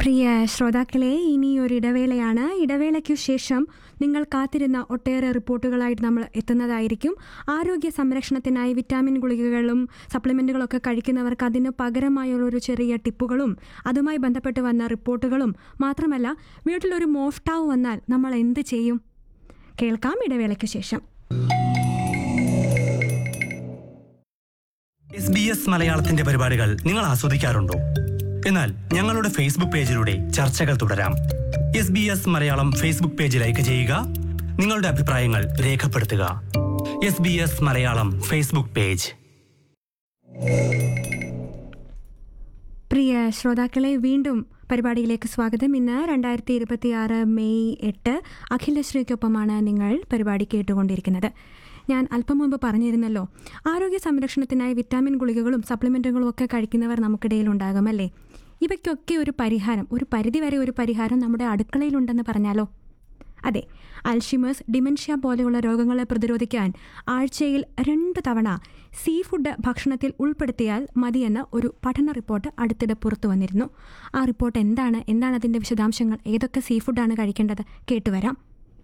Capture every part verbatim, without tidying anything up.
പ്രിയ ശ്രോതാക്കളെ, ഇനി ഒരു ഇടവേളയാണ്. ഇടവേളയ്ക്കു ശേഷം നിങ്ങൾ കാത്തിരുന്ന ഒട്ടേറെ റിപ്പോർട്ടുകളായിട്ട് നമ്മൾ എത്തുന്നതായിരിക്കും. ആരോഗ്യ സംരക്ഷണത്തിനായി വിറ്റാമിൻ ഗുളികകളും സപ്ലിമെൻറ്റുകളൊക്കെ കഴിക്കുന്നവർക്ക് അതിന് പകരമായുള്ളൊരു ചെറിയ ടിപ്പുകളും അതുമായി ബന്ധപ്പെട്ട് വന്ന റിപ്പോർട്ടുകളും മാത്രമല്ല, വീട്ടിലൊരു മോഷ്ടാവ് വന്നാൽ നമ്മൾ എന്ത് ചെയ്യും? കേൾക്കാം ഇടവേളയ്ക്കു ശേഷം. എസ് ബി എസ് മലയാളത്തിന്റെ പരിപാടികൾ നിങ്ങൾ ആസ്വദിക്കാറുണ്ടോ? എന്നാൽ ഞങ്ങളുടെ ഫേസ്ബുക്ക് പേജിലൂടെ ചർച്ചകൾ തുടരാം. S B S Malayalam Facebook page like ചെയ്യുക, നിങ്ങളുടെ അഭിപ്രായങ്ങൾ രേഖപ്പെടുത്തുക. S B S Malayalam Facebook page. പ്രിയ ശ്രോതാക്കളെ, വീണ്ടും പരിപാടിയിലേക്ക് സ്വാഗതം. ഇന്ന് രണ്ടായിരത്തി ഇരുപത്തി ആറ് മെയ് എട്ട് അഖിലശ്രീക്കൊപ്പമാണ് നിങ്ങൾ പരിപാടി കേട്ടുകൊണ്ടിരിക്കുന്നത്. ഞാൻ അല്പം മുമ്പ് പറഞ്ഞിരുന്നല്ലോ, ആരോഗ്യ സംരക്ഷണത്തിനായി വിറ്റാമിൻ ഗുളികകളും സപ്ലിമെൻറ്റുകളും ഒക്കെ കഴിക്കുന്നവർ നമുക്കിടയിലുണ്ടാകും അല്ലേ? ഇവയ്ക്കൊക്കെ ഒരു പരിഹാരം, ഒരു പരിധിവരെ ഒരു പരിഹാരം നമ്മുടെ അടുക്കളയിലുണ്ടെന്ന് പറഞ്ഞാലോ? അതെ, അൽഷിമേഴ്സ്, ഡിമെൻഷ്യ പോലെയുള്ള രോഗങ്ങളെ പ്രതിരോധിക്കാൻ ആഴ്ചയിൽ രണ്ട് തവണ സീ ഫുഡ് ഭക്ഷണത്തിൽ ഉൾപ്പെടുത്തിയാൽ മതിയെന്ന ഒരു പഠന റിപ്പോർട്ട് അടുത്തിടെ പുറത്തു വന്നിരുന്നു. ആ റിപ്പോർട്ട് എന്താണ് എന്താണ് അതിൻ്റെ വിശദാംശങ്ങൾ, ഏതൊക്കെ സീ ഫുഡാണ് കഴിക്കേണ്ടത്, കേട്ടുവരാം.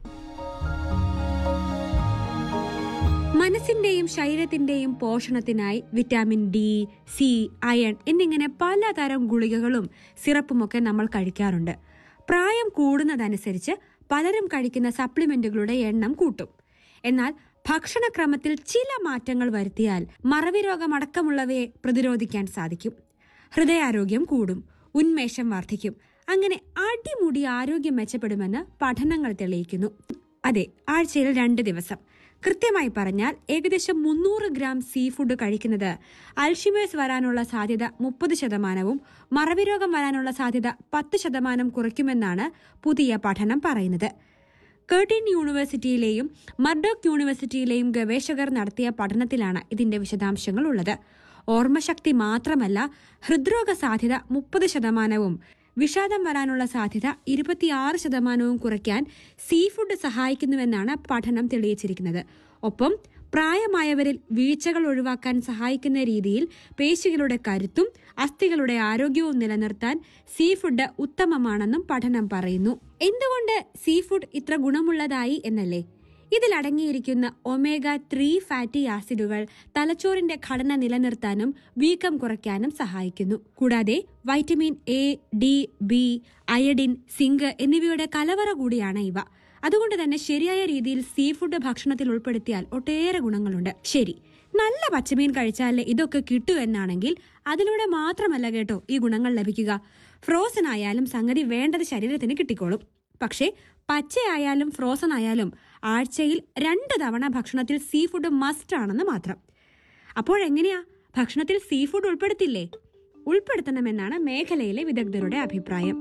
മനസ്സിന്റെയും ശരീരത്തിന്റെയും പോഷണത്തിനായി വിറ്റാമിൻ ഡി, സി, അയൺ എന്നിങ്ങനെ പലതരം ഗുളികകളും സിറപ്പുമൊക്കെ നമ്മൾ കഴിക്കാറുണ്ട്. പ്രായം കൂടുന്നതനുസരിച്ച് പലരും കഴിക്കുന്ന സപ്ലിമെന്റുകളുടെ എണ്ണം കൂട്ടും. എന്നാൽ ഭക്ഷണക്രമത്തിൽ ചില മാറ്റങ്ങൾ വരുത്തിയാൽ മറവി രോഗമടക്കമുള്ളവയെ പ്രതിരോധിക്കാൻ സാധിക്കും. ഹൃദയാരോഗ്യം കൂടും, ഉന്മേഷം വർദ്ധിക്കും, അങ്ങനെ അടിമുടി ആരോഗ്യം മെച്ചപ്പെടുമെന്ന് പഠനങ്ങൾ തെളിയിക്കുന്നു. അതെ, ആഴ്ചയിൽ രണ്ട് ദിവസം, കൃത്യമായി പറഞ്ഞാൽ ഏകദേശം മുന്നൂറ് ഗ്രാം സീ ഫുഡ് കഴിക്കുന്നത് അൽഷിമേഴ്സ് വരാനുള്ള സാധ്യത മുപ്പത് ശതമാനവും മറവി രോഗം വരാനുള്ള സാധ്യത പത്ത് ശതമാനം കുറയ്ക്കുമെന്നാണ് പുതിയ പഠനം പറയുന്നത്. കേർട്ടിൻ യൂണിവേഴ്സിറ്റിയിലെയും മർഡോക്ക് യൂണിവേഴ്സിറ്റിയിലെയും ഗവേഷകർ നടത്തിയ പഠനത്തിലാണ് ഇതിന്റെ വിശദാംശങ്ങൾ ഉള്ളത്. ഓർമ്മശക്തി മാത്രമല്ല, ഹൃദ്രോഗ സാധ്യത മുപ്പത് ശതമാനവും വിഷാദം വരാനുള്ള സാധ്യത ഇരുപത്തിയാറ് ശതമാനവും കുറയ്ക്കാൻ സീ ഫുഡ് സഹായിക്കുന്നുവെന്നാണ് പഠനം തെളിയിച്ചിരിക്കുന്നത്. ഒപ്പം പ്രായമായവരിൽ വീഴ്ചകൾ ഒഴിവാക്കാൻ സഹായിക്കുന്ന രീതിയിൽ പേശികളുടെ കരുത്തും അസ്ഥികളുടെ ആരോഗ്യവും നിലനിർത്താൻ സീ ഫുഡ് ഉത്തമമാണെന്നും പഠനം പറയുന്നു. എന്തുകൊണ്ട് സീ ഫുഡ് ഇത്ര ഗുണമുള്ളതായി എന്നല്ലേ? ഇതിലടങ്ങിയിരിക്കുന്ന ഒമേഗ ത്രീ ഫാറ്റി ആസിഡുകൾ തലച്ചോറിന്റെ ഘടന നിലനിർത്താനും വീക്കം കുറയ്ക്കാനും സഹായിക്കുന്നു. കൂടാതെ vitamin A, D, B, iodine, zinc എന്നിവയുടെ കലവറ കൂടിയാണ് ഇവ. അതുകൊണ്ട് തന്നെ ശരിയായ രീതിയിൽ സീ ഫുഡ് ഭക്ഷണത്തിൽ ഉൾപ്പെടുത്തിയാൽ ഒട്ടേറെ ഗുണങ്ങളുണ്ട്. ശരി, നല്ല പച്ചമീൻ കഴിച്ചാലേ ഇതൊക്കെ കിട്ടൂ എന്നാണെങ്കിൽ അതിലൂടെ മാത്രമല്ല കേട്ടോ ഈ ഗുണങ്ങൾ ലഭിക്കുക. ഫ്രോസൺ ആയാലും സംഗതി വേണ്ടത് ശരീരത്തിന് കിട്ടിക്കോളും. പക്ഷേ പച്ചയായാലും ഫ്രോസൺ ആയാലും ആഴ്ചയിൽ രണ്ട് തവണ ഭക്ഷണത്തിൽ സീ ഫുഡ് മസ്റ്റ് ആണെന്ന് മാത്രം. അപ്പോഴെങ്ങനെയാ, ഭക്ഷണത്തിൽ സീ ഫുഡ് ഉൾപ്പെടുത്തില്ലേ? ഉൾപ്പെടുത്തണമെന്നാണ് മേഖലയിലെ വിദഗ്ധരുടെ അഭിപ്രായം.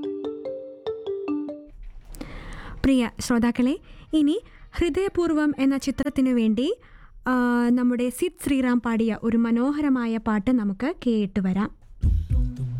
പ്രിയ ശ്രോതാക്കളെ, ഇനി ഹൃദയപൂർവം എന്ന ചിത്രത്തിനു വേണ്ടി നമ്മുടെ സിദ് ശ്രീറാം പാടിയ ഒരു മനോഹരമായ പാട്ട് നമുക്ക് കേട്ടുവരാം.